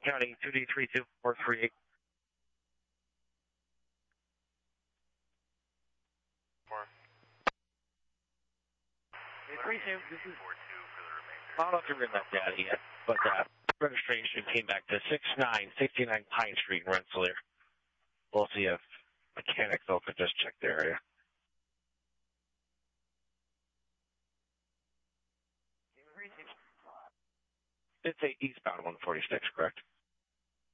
County 2D32438. 32, this is... I don't know if you're in that data yet, but registration came back to 6969 Pine Street in Rensselaer. We'll see if mechanics though could just check the area. It's a eastbound 146, correct?